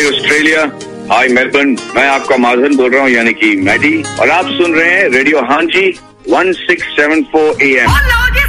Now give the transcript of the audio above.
हाय Australia, हाय Melbourne, मैं आपका माधवन बोल रहा हूँ यानी कि मैडी, और आप सुन रहे हैं रेडियो हांजी 1674 AM।